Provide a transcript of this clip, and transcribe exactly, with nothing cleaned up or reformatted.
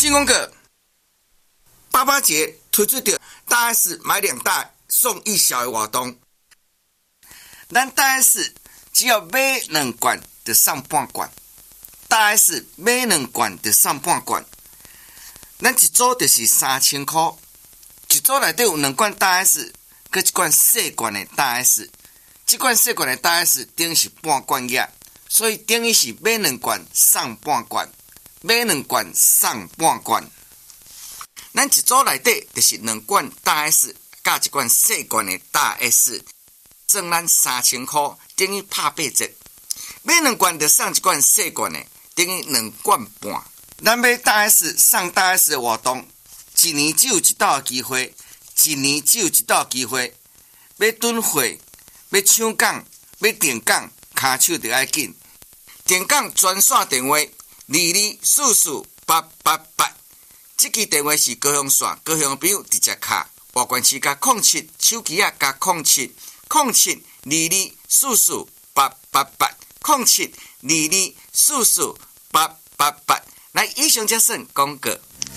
金光哥，八八节推出的大 S 买两大送一小的活动，咱大 S 只要买两罐就送半罐，大 S 买两罐就送半罐，咱一组就是三千块，一组内底有两罐大 S， 佮一罐细罐的大 S， 这罐细罐的大 S 等于是半罐液，所以等于是买两罐送半罐，买两罐送半罐。咱一组内底就是两罐大 S 加一罐细罐的大 S， 算咱三千块，等于拍八折。买两罐就送一罐细罐的，等于两罐半。咱买大 S 送大 S 的活动，一年只有一道的机会，一年只有一道机会。要囤货，要抢港，要订港，骹手就要紧。订港专线电话：二二四四八八八。这支电话是高雄线，高雄朋友直接卡。外关市加零七，手机啊加零七零七二二四四八八八零七二二四四八八八。来，以上这算广告。